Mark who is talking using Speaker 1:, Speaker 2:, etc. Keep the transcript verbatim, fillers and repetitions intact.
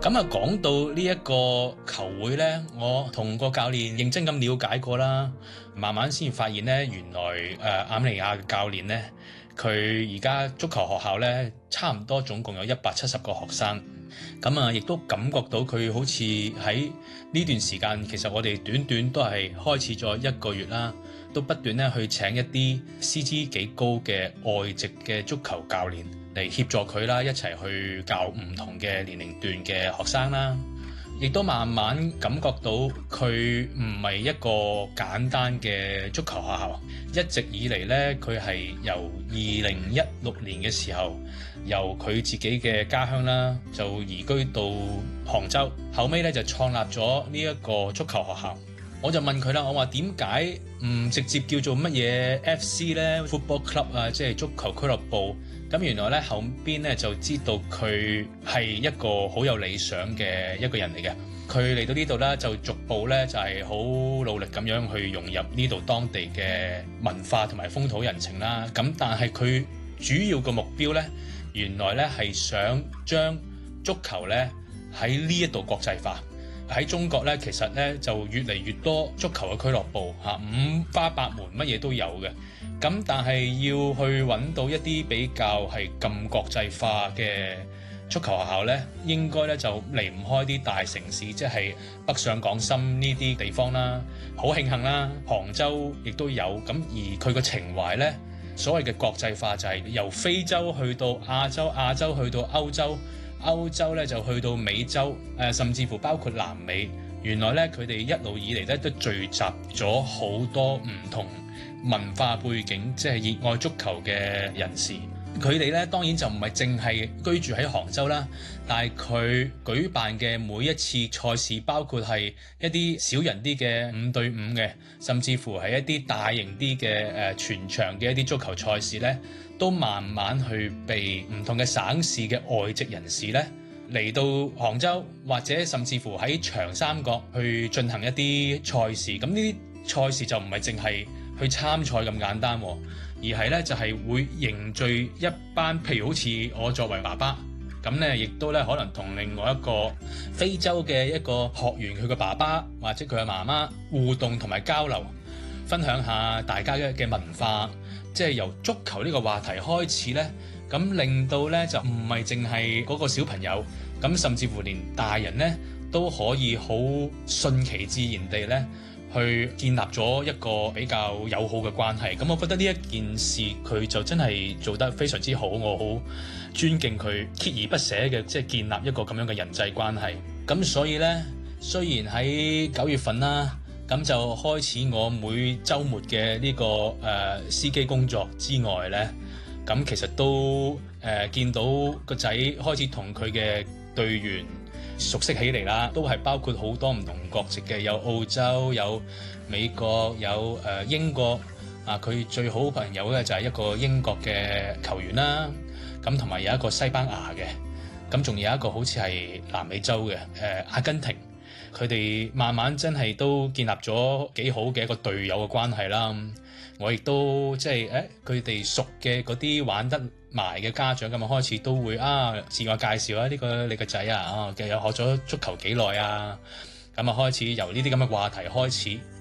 Speaker 1: 咁啊，講到呢一個球會呢，我同個教練認真咁了解過啦，慢慢先發現呢，原來誒亞美尼亞嘅教練呢，佢而家足球學校呢，差唔多總共有一百七十個學生，咁啊，亦都感覺到佢好似喺呢段時間，其實我哋短短都係開始咗一個月啦，都不斷咧去請一啲師資幾高嘅外籍嘅足球教練嚟協助佢啦，一齊去教唔同嘅年齡段嘅學生啦，亦都慢慢感覺到佢唔係一個簡單嘅足球學校，一直以嚟呢，佢係由二零一六年嘅時候，由佢自己嘅家鄉啦，就移居到杭州，後尾咧就創立咗呢一個足球學校。我就問佢啦，我話點解唔直接叫做乜嘢 F C 呢 Football Club 啊，即係足球俱樂部。咁原來咧後邊咧就知道佢係一個好有理想嘅一個人嚟嘅。佢嚟到呢度咧就逐步咧就係好努力咁樣去融入呢度當地嘅文化同埋風土人情啦。咁但係佢主要嘅目標咧，原來咧係想將足球咧喺呢一度國際化。喺中國咧，其實咧就越嚟越多足球嘅俱樂部嚇，五花八門，乜嘢都有嘅。咁但係要去揾到一啲比較係咁國際化嘅足球學校咧，應該咧就離唔開啲大城市，即係北上廣深呢啲地方啦。好慶幸啦，杭州亦都有。咁而佢個情懷咧，所謂嘅國際化就係由非洲去到亞洲，亞洲去到歐洲。歐洲咧就去到美洲，誒、呃、甚至乎包括南美。原來咧佢哋一路以嚟咧都聚集咗好多唔同文化背景，即係熱愛足球嘅人士。佢哋咧當然就唔係淨係居住喺杭州啦，但係佢舉辦嘅每一次賽事，包括係一啲少人啲嘅五對五嘅，甚至乎係一啲大型啲嘅誒全場嘅一啲足球賽事咧，都慢慢去被唔同嘅省市嘅外籍人士咧嚟到杭州，或者甚至乎喺長三角去進行一啲賽事。咁呢啲賽事就唔係淨係去參賽咁簡單，而係咧就係會凝聚一班，譬如好似我作為爸爸，咁咧亦都咧可能同另外一個非洲嘅一個學員佢嘅爸爸或者佢嘅媽媽互動同埋交流，分享下大家嘅嘅文化，即係由足球呢個話題開始咧，咁令到咧就唔係淨係嗰個小朋友，咁甚至乎連大人咧都可以好順其自然地咧去建立咗一個比較友好嘅關係。咁我覺得呢一件事佢就真係做得非常之好，我好尊敬佢鍥而不捨嘅，即係建立一個咁樣嘅人際關係。咁所以呢，雖然喺九月份啦，咁就開始我每週末嘅呢、這個誒、呃、司機工作之外呢，咁其實都誒、呃、見到個仔開始同佢嘅隊員熟悉起嚟啦，都係包括好多唔同國籍嘅，有澳洲、有美國、有誒、呃、英國啊。佢最好朋友咧就係一個英國嘅球員啦，咁同埋有一個西班牙嘅，咁仲有一個好似係南美洲嘅誒、呃、阿根廷。佢哋慢慢真係都建立咗幾好嘅一個隊友嘅關係啦。我亦都即係誒佢哋熟嘅嗰啲玩得埋嘅家長咁啊，開始都會啊自我介紹啊，呢、這個你個仔啊，啊又學咗足球幾耐啊，咁啊開始由呢啲咁嘅話題開始。